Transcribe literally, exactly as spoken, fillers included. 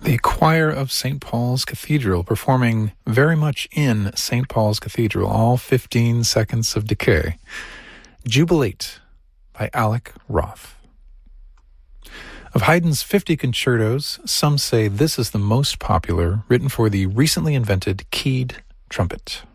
The choir of Saint Paul's Cathedral performing very much in Saint Paul's Cathedral, all fifteen seconds of decay. Jubilate by Alec Roth. Of Haydn's fifty concertos, some say this is the most popular, written for the recently invented keyed trumpet.